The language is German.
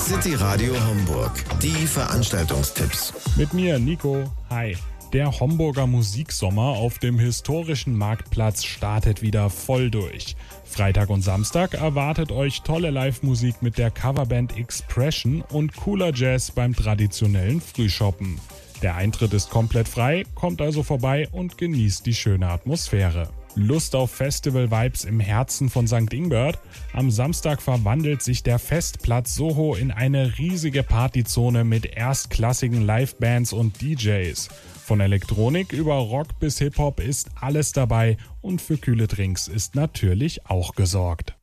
City Radio Homburg. Die Veranstaltungstipps. Mit mir, Nico. Hi. Der Homburger Musiksommer auf dem historischen Marktplatz startet wieder voll durch. Freitag und Samstag erwartet euch tolle Live-Musik mit der Coverband Expression und cooler Jazz beim traditionellen Frühshoppen. Der Eintritt ist komplett frei, kommt also vorbei und genießt die schöne Atmosphäre. Lust auf Festival-Vibes im Herzen von St. Ingbert? Am Samstag verwandelt sich der Festplatz Soho in eine riesige Partyzone mit erstklassigen Livebands und DJs. Von Elektronik über Rock bis Hip-Hop ist alles dabei und für kühle Drinks ist natürlich auch gesorgt.